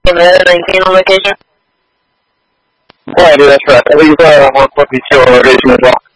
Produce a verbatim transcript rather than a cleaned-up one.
nineteen on location? Yeah, I do, that's right. I think uh, one forty-two on location as well.